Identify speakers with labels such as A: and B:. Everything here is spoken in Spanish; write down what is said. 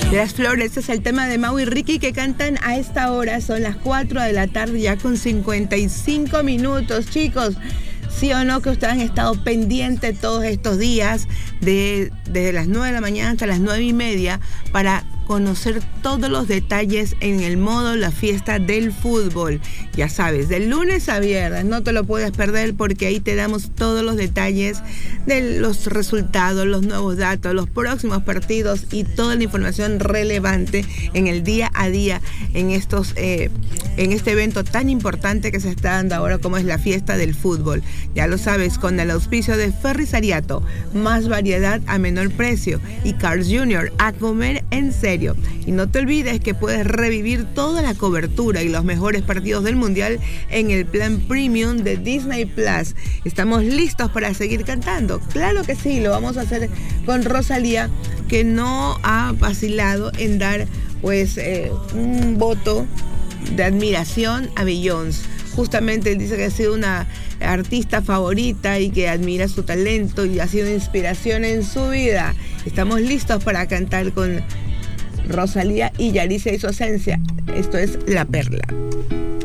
A: De las flores, este es el tema de Mau y Ricky que cantan a esta hora. Son las 4 de la tarde ya con 55 minutos, chicos. ¿Sí o no que ustedes han estado pendientes todos estos días desde las 9 de la mañana hasta las 9:30 para conocer todos los detalles en el modo La Fiesta del Fútbol? Ya sabes, de lunes a viernes, no te lo puedes perder porque ahí te damos todos los detalles de los resultados, los nuevos datos, los próximos partidos y toda la información relevante en el día a día en este evento tan importante que se está dando ahora como es la Fiesta del Fútbol. Ya lo sabes, con el auspicio de Ferris Ariato, más variedad a menor precio, y Carl's Jr., a comer en serio. Y no te olvides que puedes revivir toda la cobertura y los mejores partidos del Mundial en el plan premium de Disney Plus. ¿Estamos listos para seguir cantando? Claro que sí, lo vamos a hacer con Rosalía, que no ha vacilado en dar un voto de admiración a Beyoncé. Justamente él dice que ha sido una artista favorita y que admira su talento y ha sido inspiración en su vida. Estamos listos para cantar con Rosalía y Yaricia y su esencia. Esto es La Perla.